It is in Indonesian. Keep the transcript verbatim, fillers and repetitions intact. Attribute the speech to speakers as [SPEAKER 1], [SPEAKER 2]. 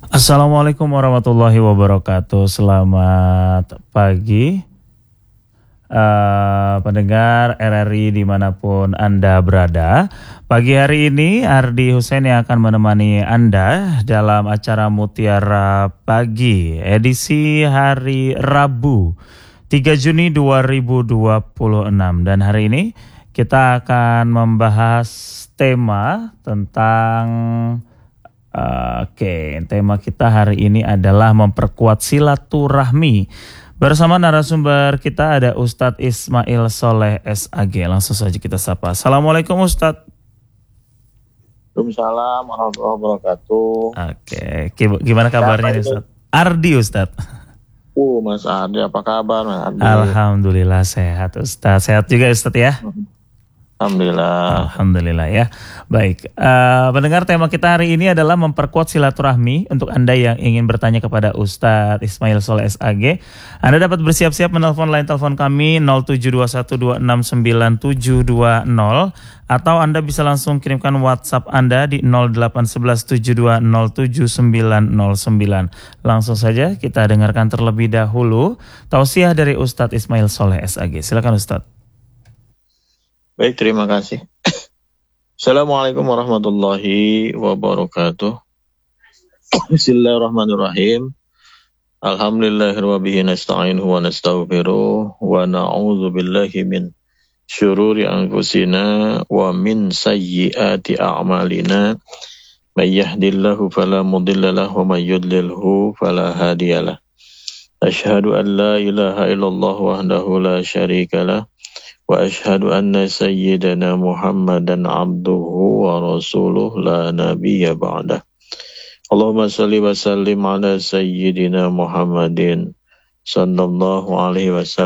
[SPEAKER 1] Assalamualaikum warahmatullahi wabarakatuh. Selamat pagi uh, pendengar R R I dimanapun Anda berada. Pagi hari ini Ardi Hussein yang akan menemani Anda dalam acara Mutiara Pagi edisi hari Rabu tiga Juni dua ribu dua puluh enam. Dan hari ini kita akan membahas tema tentang Uh, Oke, okay. Tema kita hari ini adalah memperkuat silaturahmi. Bersama narasumber kita ada Ustadz Ismail Soleh S A G. Langsung saja kita sapa. Assalamualaikum Ustadz.
[SPEAKER 2] Waalaikumsalam warahmatullahi wabarakatuh.
[SPEAKER 1] Oke, okay. Gimana kabarnya nih Ustadz? Ardi Ustadz.
[SPEAKER 2] Uh, Mas Ardi, apa kabar Mas Ardi?
[SPEAKER 1] Alhamdulillah sehat Ustadz. Sehat juga Ustadz ya?
[SPEAKER 2] Alhamdulillah.
[SPEAKER 1] Alhamdulillah ya. Baik, uh, pendengar, tema kita hari ini adalah memperkuat silaturahmi. Untuk Anda yang ingin bertanya kepada Ustadz Ismail Soleh S A G, Anda dapat bersiap-siap menelpon line telepon kami nol tujuh dua satu dua enam sembilan tujuh dua nol, atau Anda bisa langsung kirimkan WhatsApp Anda di nol delapan satu satu tujuh dua nol tujuh sembilan nol sembilan. Langsung saja kita dengarkan terlebih dahulu tausiah dari Ustadz Ismail Soleh S A G. Silakan Ustadz.
[SPEAKER 2] Baik, terima kasih. Assalamualaikum warahmatullahi wabarakatuh. Bismillahirrahmanirrahim. Alhamdulillahirabbihi nasta'inu wa nastaghfiruh wa na'udzu billahi min syururi anfusina wa min sayyiati a'malina. May yahdihillahu fala mudilla lahu wa may yudlilhu fala hadiyalah. Asyhadu an la ilaha illallah wahdahu la syarika lah. Wa ashhadu anna sayyidana Muhammadan abduhu wa rasuluh la nabiyya ba'dah. Allahumma salli wa sallim ala sayyidina Muhammadin sallallahu alaihi wasallam.